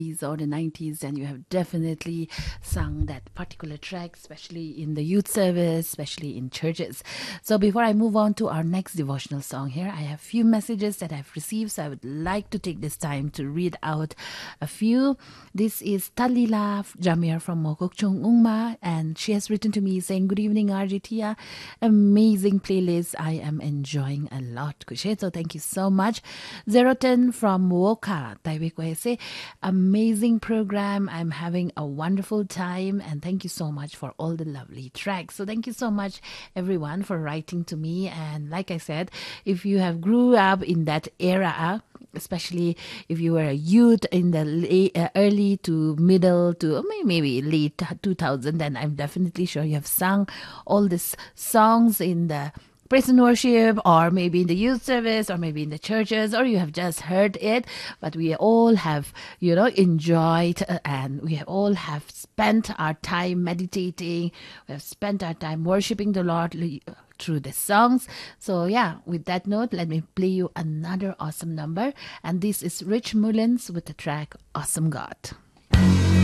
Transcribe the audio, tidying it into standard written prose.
or the 90s, and you have definitely sung that particular track, especially in the youth service, especially in churches. So before I move on to our next devotional song here, I have a few messages that I've received, so I would like to take this time to read out a few. This is Talila Jamir from Mokokchung Ungma, and she has written to me saying, "Good evening, RGT. Amazing playlist. I am enjoying a lot." So thank you so much. 010 from Woka, Taibeko say, amazing program. I'm having a wonderful time, and thank you so much for all the lovely tracks. So thank you so much, everyone, for writing to me. And like I said, if you have grew up in that era, especially if you were a youth in the early to middle to maybe late 2000, then I'm definitely sure you have sung all these songs in the praise and worship, or maybe in the youth service, or maybe in the churches, or you have just heard it. But we all have, enjoyed, and we all have spent our time meditating. We have spent our time worshiping the Lord through the songs. So yeah, with that note, let me play you another awesome number. And this is Rich Mullins with the track Awesome God.